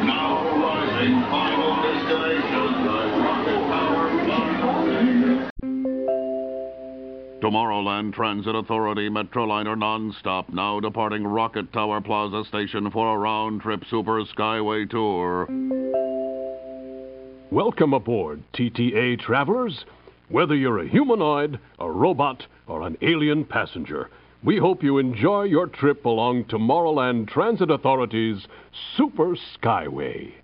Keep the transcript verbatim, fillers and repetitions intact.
Now arriving, final destination, the Rocket Tower Plaza. Tomorrowland Transit Authority Metroliner non-stop now departing Rocket Tower Plaza Station for a round-trip Super Skyway tour. Welcome aboard, T T A travelers. Whether you're a humanoid, a robot, or an alien passenger, we hope you enjoy your trip along Tomorrowland Transit Authority's Super Skyway.